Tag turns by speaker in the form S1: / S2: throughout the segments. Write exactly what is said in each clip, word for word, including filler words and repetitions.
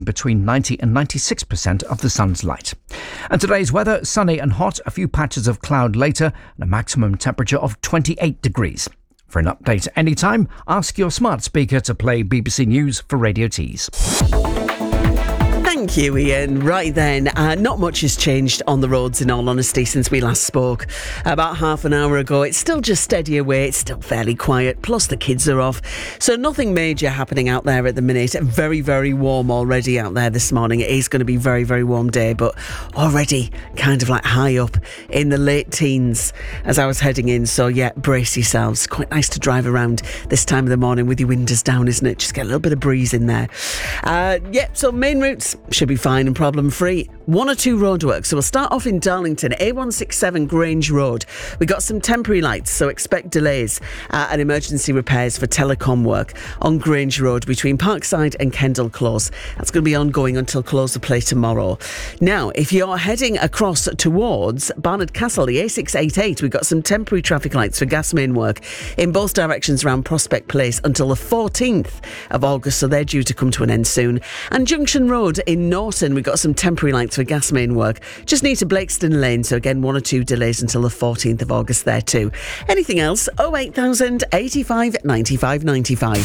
S1: between ninety and ninety-six percent of the sun's light. And today's weather, sunny and hot, a few patches of cloud later, and a maximum temperature of twenty-eight degrees. For an update anytime, ask your smart speaker to play B B C News for Radio Tees.
S2: Thank you, Ian. Right then, uh, not much has changed on the roads, in all honesty, since we last spoke about half an hour ago. It's still just steady away. It's still fairly quiet. Plus, the kids are off. So nothing major happening out there at the minute. Very, very warm already out there this morning. It is going to be a very, very warm day, but already kind of like high up in the late teens as I was heading in. So yeah, brace yourselves. Quite nice to drive around this time of the morning with your windows down, isn't it? Just get a little bit of breeze in there. Uh, yeah, so main routes should be fine and problem-free. One or two roadworks. So we'll start off in Darlington, A one sixty-seven Grange Road. We got some temporary lights, so expect delays uh, and emergency repairs for telecom work on Grange Road between Parkside and Kendall Close. That's going to be ongoing until close of play tomorrow. Now, if you're heading across towards Barnard Castle, the A six eighty-eight, we've got some temporary traffic lights for gas main work in both directions around Prospect Place until the fourteenth of August, so they're due to come to an end soon. And Junction Road in Norton, we've got some temporary lights for gas main work just near to Blakeston Lane, so again one or two delays until the fourteenth of August there too. Anything else? oh eight thousand eighty-five ninety-five ninety-five.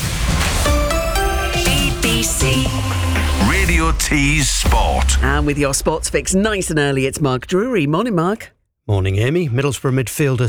S3: B B C Radio Tees Sport.
S2: And with your sports fix nice and early, it's Mark Drury. Morning, Mark.
S4: Morning, Amy. Middlesbrough midfielder